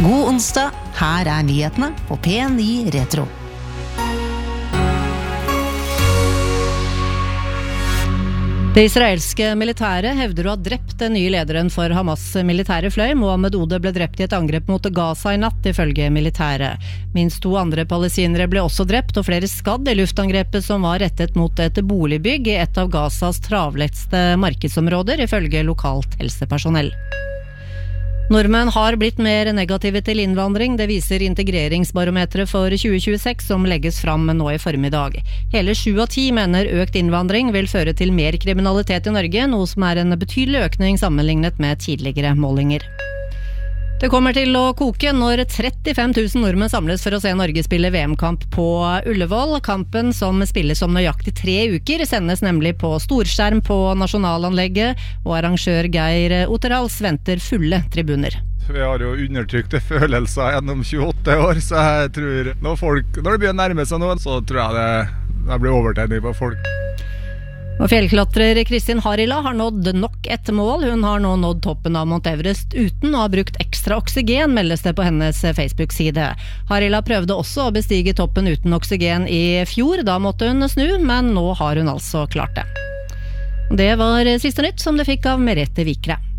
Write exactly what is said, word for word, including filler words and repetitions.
God onsdag, her er nyhetene på P ni Retro. Det israelske militæret hevder å ha drept den nye lederen for Hamas militære fløy. Mohammed Ode ble drept i et angrep mot Gaza i natt, ifølge militæret. Minst to andre palestinere ble også drept, og flere skadd i luftangrepet som var rettet mot et boligbygg i et av Gazas travleste markedsområder, ifølge lokalt helsepersonell. Nordmenn har blitt mer negative til innvandring, det viser integreringsbarometeret for tjue tjueseks som legges fram nå i formiddag. Hele sju av ti mener økt innvandring vil føre til mer kriminalitet i Norge, noe som er en betydelig økning sammenlignet med tidligere målinger. Det kommer til å koke når trettifem tusen nordmenn samles for å se Norge spille V M-kamp på Ullevål. Kampen, som spilles om nøyaktig tre uker, sendes nemlig på storskjerm på nasjonalanlegget, og arrangør Geir Otterhals venter fulle tribuner. Vi har jo undertrykte følelser gjennom tjueåtte år, så jeg tror når, folk, når det begynner å nærme seg noe, så tror jeg det, det blir overtenning på folk. Og fjellklatrer Kristin Harila har nådd nok et mål. Hun har nå nådd toppen av Mount Everest uten å ha brukt ekstra oksygen, meldes det på hennes Facebook-side. Harila prøvde også å bestige toppen uten oksygen i fjor, da måtte hun snu, men nå har hun altså klart det. Det var siste nytt som du fikk av Merete Vikre.